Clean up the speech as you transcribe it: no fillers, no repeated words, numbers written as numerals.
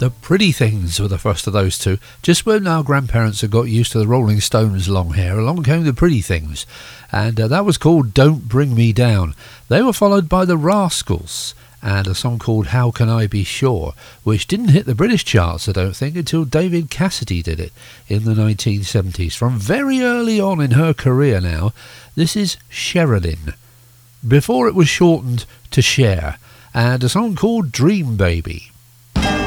The Pretty Things were the first of those two. Just when our grandparents had got used to the Rolling Stones' long hair, along came the Pretty Things, and that was called Don't Bring Me Down. They were followed by the Rascals and a song called How Can I Be Sure, which didn't hit the British charts, I don't think, until David Cassidy did it in the 1970s. From very early on in her career now, this is Sherilyn, before it was shortened to Cher, and a song called Dream Baby.